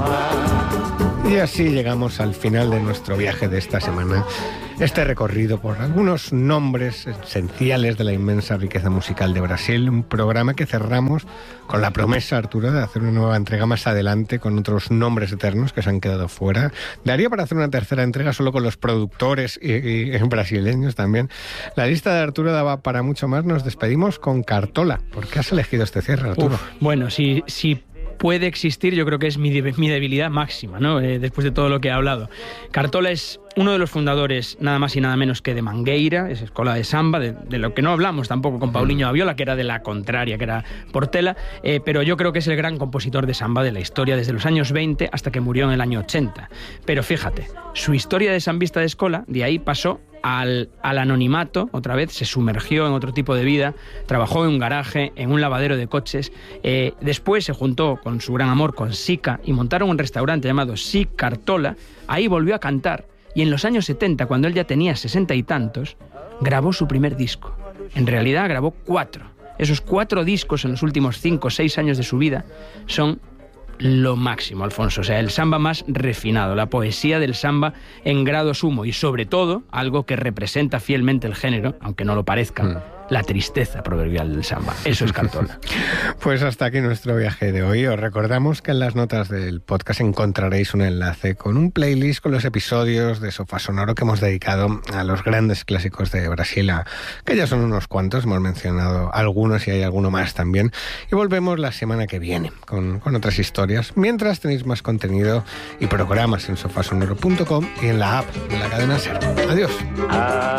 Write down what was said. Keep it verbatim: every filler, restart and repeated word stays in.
Y así llegamos al final de nuestro viaje de esta semana. Este recorrido por algunos nombres esenciales de la inmensa riqueza musical de Brasil. Un programa que cerramos con la promesa, Arturo, de hacer una nueva entrega más adelante con otros nombres eternos que se han quedado fuera. Daría para hacer una tercera entrega solo con los productores y, y brasileños también. La lista de Arturo daba para mucho más. Nos despedimos con Cartola. ¿Por qué has elegido este cierre, Arturo? Uf, bueno, si... si... puede existir, yo creo que es mi, mi debilidad máxima, ¿no? Eh, después de todo lo que he hablado. Cartola es uno de los fundadores, nada más y nada menos que de Mangueira, esa escuela de samba, de, de lo que no hablamos tampoco con Paulinho Aviola, que era de la contraria, que era Portela, eh, pero yo creo que es el gran compositor de samba de la historia desde los años veinte hasta que murió en el año ochenta. Pero fíjate, su historia de sambista de escola, de ahí pasó Al, al anonimato, otra vez, se sumergió en otro tipo de vida, trabajó en un garaje, en un lavadero de coches, eh, después se juntó con su gran amor, con Sica, y montaron un restaurante llamado Si Cartola. Ahí volvió a cantar, y en los años setenta, cuando él ya tenía sesenta y tantos, grabó su primer disco. En realidad grabó cuatro. Esos cuatro discos en los últimos cinco o seis años de su vida son lo máximo, Alfonso. O sea, el samba más refinado, la poesía del samba en grado sumo y, sobre todo, algo que representa fielmente el género, aunque no lo parezca, mm. la tristeza proverbial del samba. Eso es Cartola. Pues hasta aquí nuestro viaje de hoy. Os recordamos que en las notas del podcast encontraréis un enlace con un playlist con los episodios de Sofá Sonoro que hemos dedicado a los grandes clásicos de Brasil, que ya son unos cuantos, hemos mencionado algunos y hay alguno más también. Y volvemos la semana que viene con, con otras historias. Mientras tenéis más contenido y programas en sofá sonoro punto com y en la app de la cadena SER. Adiós.